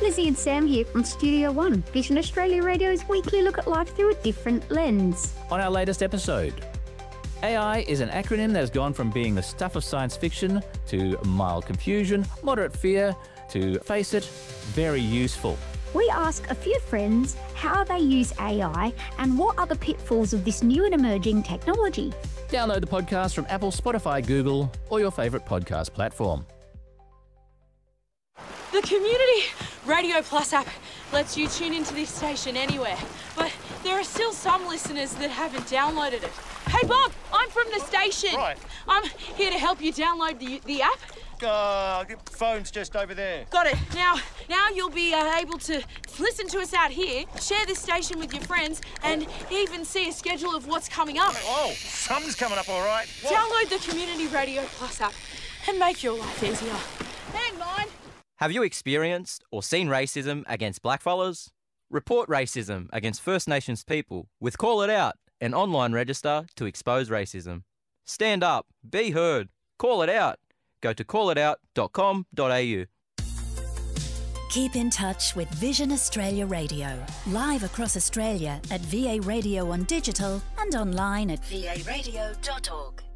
Lizzie and Sam here from Studio One, Vision Australia Radio's weekly look at life through a different lens. On our latest episode, AI is an acronym that has gone from being the stuff of science fiction to mild confusion, moderate fear, to, face it, very useful. We ask a few friends how they use AI and what are the pitfalls of this new and emerging technology. Download the podcast from Apple, Spotify, Google, or your favourite podcast platform. The Community Radio Plus app lets you tune into this station anywhere, but there are still some listeners that haven't downloaded it. Hey Bob, I'm from the station. Right. I'm here to help you download the app. The phone's just over there. Got it. Now you'll be able to listen to us out here, share this station with your friends, and even see a schedule of what's coming up. Oh, something's coming up all right. What? Download the Community Radio Plus app and make your life easier. And mine. Have you experienced or seen racism against blackfellas? Report racism against First Nations people with Call It Out, an online register to expose racism. Stand up, be heard, call it out. Go to callitout.com.au. Keep in touch with Vision Australia Radio, live across Australia at VA Radio on digital and online at varadio.org.